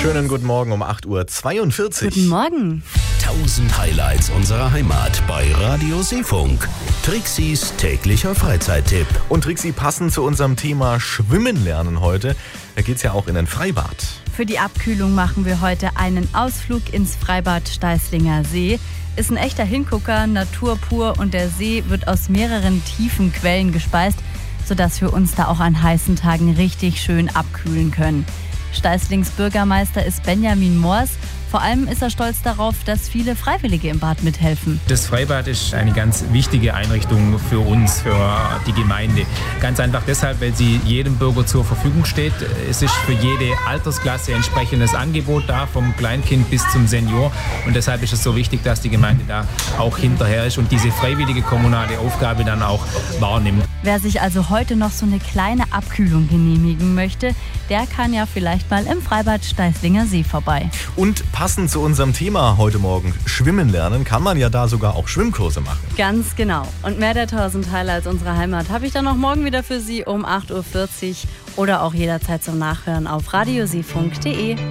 Schönen guten Morgen um 8.42 Uhr. Guten Morgen. 1000 Highlights unserer Heimat bei Radio Seefunk. Trixis täglicher Freizeittipp. Und Trixi, passend zu unserem Thema Schwimmen lernen heute, da geht's ja auch in ein Freibad. Für die Abkühlung machen wir heute einen Ausflug ins Freibad Steißlinger See. Ist ein echter Hingucker, Natur pur, und der See wird aus mehreren tiefen Quellen gespeist, sodass wir uns da auch an heißen Tagen richtig schön abkühlen können. Steißlings Bürgermeister ist Benjamin Moors. Vor allem ist er stolz darauf, dass viele Freiwillige im Bad mithelfen. Das Freibad ist eine ganz wichtige Einrichtung für uns, für die Gemeinde. Ganz einfach deshalb, weil sie jedem Bürger zur Verfügung steht. Es ist für jede Altersklasse ein entsprechendes Angebot da, vom Kleinkind bis zum Senior. Und deshalb ist es so wichtig, dass die Gemeinde da auch hinterher ist und diese freiwillige kommunale Aufgabe dann auch wahrnimmt. Wer sich also heute noch so eine kleine Abkühlung genehmigen möchte, der kann ja vielleicht mal im Freibad Steißlinger See vorbei. Und passend zu unserem Thema heute Morgen, Schwimmen lernen, kann man ja da sogar auch Schwimmkurse machen. Ganz genau. Und mehr der 1000 Highlights unserer Heimat habe ich dann noch morgen wieder für Sie um 8.40 Uhr oder auch jederzeit zum Nachhören auf radioseefunk.de.